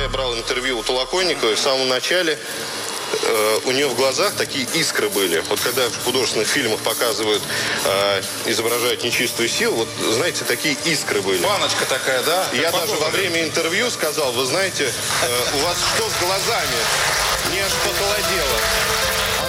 брал интервью у Толоконниковой, в самом начале у нее в глазах такие искры были. Вот когда в художественных фильмах показывают, изображают нечистую силу, вот, знаете, такие искры были. Баночка такая, да? Я даже во время интервью сказал, вы знаете, у вас что с глазами? Мне аж похолодело.